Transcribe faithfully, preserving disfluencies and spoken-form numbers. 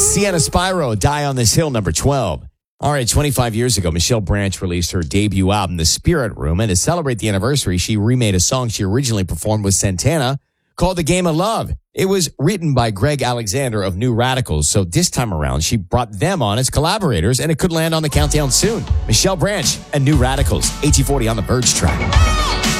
Sienna Spyro, Die on This Hill, number twelve. All right, twenty-five years ago, Michelle Branch released her debut album, The Spirit Room, and to celebrate the anniversary, she remade a song she originally performed with Santana called The Game of Love. It was written by Greg Alexander of New Radicals, so this time around, she brought them on as collaborators, and it could land on the countdown soon. Michelle Branch and New Radicals, eighteen forty on the Verge track.